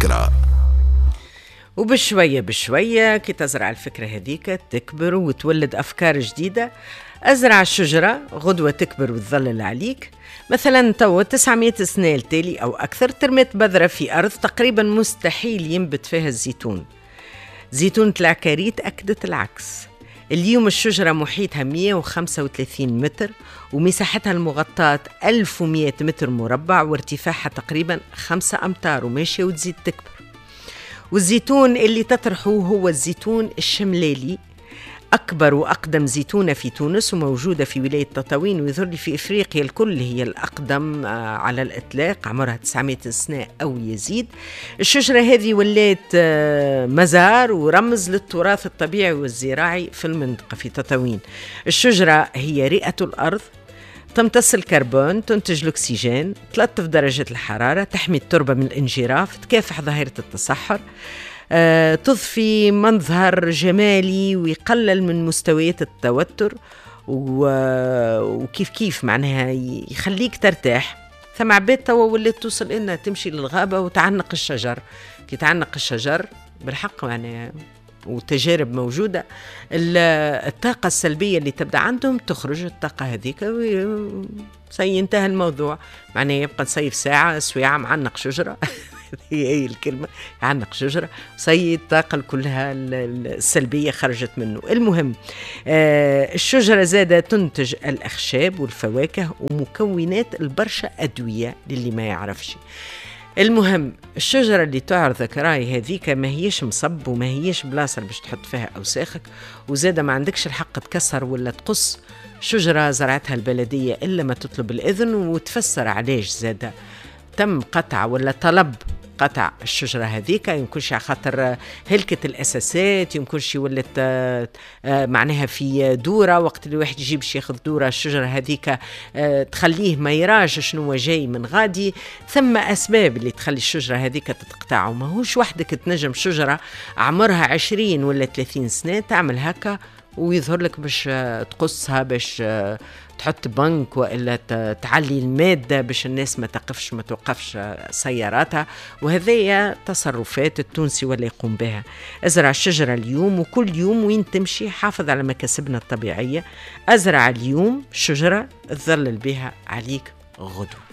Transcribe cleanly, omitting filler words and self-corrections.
فكرة. وبشوية بشوية كي تزرع الفكرة هذيك تكبر وتولد أفكار جديدة. أزرع الشجرة غدوة تكبر وتظلل عليك. مثلا تو 900 سنة التالي أو أكثر ترمت بذرة في أرض تقريبا مستحيل ينبت فيها الزيتون. زيتونة العكاريت أكدت العكس. اليوم الشجرة محيطها 135 متر ومساحتها المغطاة 1100 متر مربع وارتفاعها تقريبا 5 أمتار وماشية وتزيد تكبر. والزيتون اللي تطرحه هو الزيتون الشملالي، أكبر وأقدم زيتونة في تونس وموجودة في ولاية تطاوين، ويظهر لي في إفريقيا الكل هي الأقدم على الإطلاق، عمرها 900 سنة أو يزيد. الشجرة هذه ولات مزار ورمز للتراث الطبيعي والزراعي في المنطقة في تطاوين. الشجرة هي رئة الأرض، تمتص الكربون، تنتج الأكسجين، تلطف درجة الحرارة، تحمي التربة من الانجراف، تكافح ظاهرة التصحر، تضفي منظر جمالي ويقلل من مستويات التوتر، وكيف كيف معناها يخليك ترتاح. ثم عباد توا ولات توصل إنها تمشي للغابة وتعنق الشجر. كي تعلق الشجر بالحق يعني، وتجارب موجودة، الطاقة السلبية اللي تبدأ عندهم تخرج الطاقة هذيك سينتهي الموضوع. معناه يبقى نصيف ساعة سويعة معنق شجرة هي الكلمة، عنق شجرة سيد الطاقة كلها السلبية خرجت منه. المهم الشجرة زادة تنتج الأخشاب والفواكه ومكونات البرشا أدوية للي ما يعرفش. المهم الشجرة اللي تعرض ذكراي هذيك ما هيش مصب وما هيش بلاصة باش تحط فيها أوساخك، وزادة ما عندكش الحق تكسر ولا تقص. شجرة زرعتها البلدية إلا ما تطلب الإذن وتفسر علاش زادة تم قطع ولا طلب قطع الشجرة هذيك. يمكنش على خاطر هلكة الأساسات، يمكنش ولت معناها في دورة وقت اللي واحد يجيب ياخذ دورة الشجرة هذيك تخليه ما يراج شنو جاي من غادي. ثم أسباب اللي تخلي الشجرة هذيك تتقطع، وما هوش وحدك تنجم شجرة عمرها 20 ولا 30 سنة تعمل هكا ويظهر لك باش تقصها باش تحط بنك وإلا تعلي المادة باش الناس ما توقفش سياراتها. وهذه تصرفات التونسي ولا يقوم بها. أزرع الشجرة اليوم وكل يوم وين تمشي حافظ على مكاسبنا الطبيعية. أزرع اليوم شجرة تظلل بها عليك غدو.